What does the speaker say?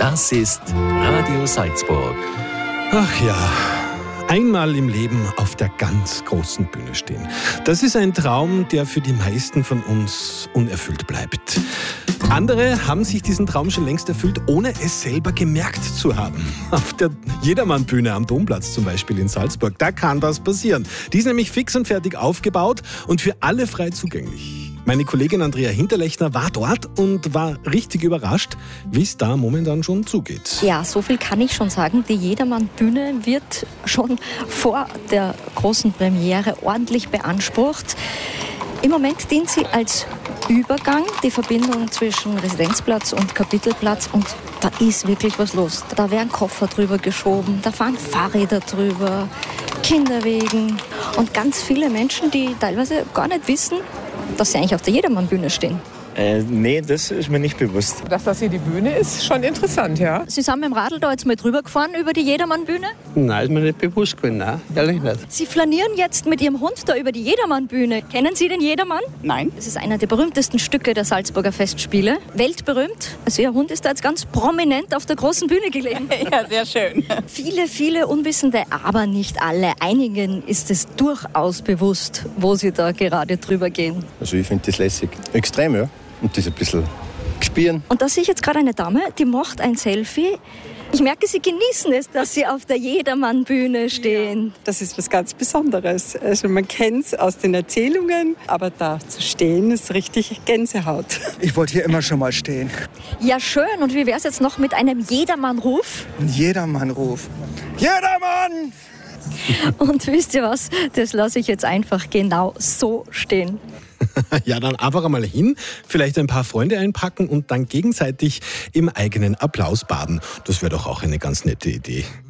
Das ist Radio Salzburg. Ach ja, einmal im Leben auf der ganz großen Bühne stehen. Das ist ein Traum, der für die meisten von uns unerfüllt bleibt. Andere haben sich diesen Traum schon längst erfüllt, ohne es selber gemerkt zu haben. Auf der Jedermann-Bühne am Domplatz zum Beispiel in Salzburg, da kann das passieren. Die ist nämlich fix und fertig aufgebaut und für alle frei zugänglich. Meine Kollegin Andrea Hinterlechner war dort und war richtig überrascht, wie es da momentan schon zugeht. Ja, so viel kann ich schon sagen. Die Jedermann-Bühne wird schon vor der großen Premiere ordentlich beansprucht. Im Moment dient sie als Übergang, die Verbindung zwischen Residenzplatz und Kapitelplatz, und da ist wirklich was los. Da werden Koffer drüber geschoben, da fahren Fahrräder drüber, Kinderwegen und ganz viele Menschen, die teilweise gar nicht wissen, dass sie eigentlich auf der Jedermann-Bühne stehen. Nee, das ist mir nicht bewusst. Dass das hier die Bühne ist, schon interessant, ja. Sie sind mit dem Radl da jetzt mal drüber gefahren über die Jedermann-Bühne? Nein, ist mir nicht bewusst gewesen, nein, ehrlich nicht. Sie flanieren jetzt mit Ihrem Hund da über die Jedermann-Bühne. Kennen Sie den Jedermann? Nein. Das ist einer der berühmtesten Stücke der Salzburger Festspiele. Weltberühmt. Also Ihr Hund ist da jetzt ganz prominent auf der großen Bühne gelegen. Ja, sehr schön. Viele Unwissende, aber nicht alle. Einigen ist es durchaus bewusst, wo sie da gerade drüber gehen. Also ich finde das lässig. Extrem, ja. Und das ein bisschen gespielen. Und da sehe ich jetzt gerade eine Dame, die macht ein Selfie. Ich merke, Sie genießen es, dass Sie auf der Jedermann-Bühne stehen. Ja, das ist was ganz Besonderes. Also man kennt es aus den Erzählungen, aber da zu stehen ist richtig Gänsehaut. Ich wollte hier immer schon mal stehen. Ja, schön. Und wie wäre es jetzt noch mit einem Jedermann-Ruf? Ein Jedermann-Ruf. Jedermann! Und wisst ihr was? Das lasse ich jetzt einfach genau so stehen. Ja, dann einfach einmal hin, vielleicht ein paar Freunde einpacken und dann gegenseitig im eigenen Applaus baden. Das wäre doch auch eine ganz nette Idee.